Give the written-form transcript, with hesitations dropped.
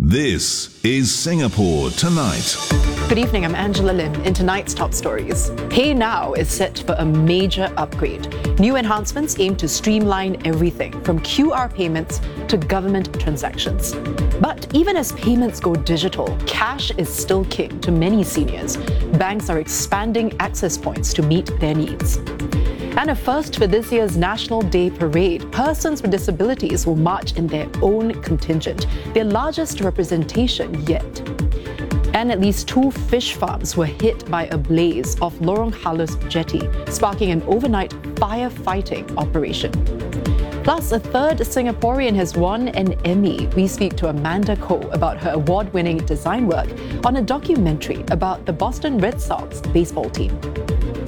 This is Singapore Tonight. Good evening, I'm Angela Lim. In tonight's top stories, PayNow is set for a major upgrade. New enhancements aim to streamline everything from QR payments to government transactions. But even as payments go digital, cash is still king to many seniors. Banks are expanding access points to meet their needs. And a first for this year's National Day Parade, persons with disabilities will march in their own contingent, their largest representation yet. And at least 2 fish farms were hit by a blaze off Lorong Halus jetty, sparking an overnight firefighting operation. Plus, a third Singaporean has won an Emmy. We speak to Amanda Koh about her award-winning design work on a documentary about the Boston Red Sox baseball team.